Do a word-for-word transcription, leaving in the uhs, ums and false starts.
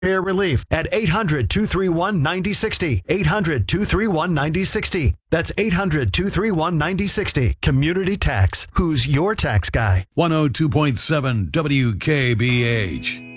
Air Relief at eight hundred, two three one, nine zero six zero. eight hundred, two three one, nine zero six zero. That's eight hundred, two three one, nine zero six zero. Community Tax. Who's your tax guy? one oh two point seven W K B H.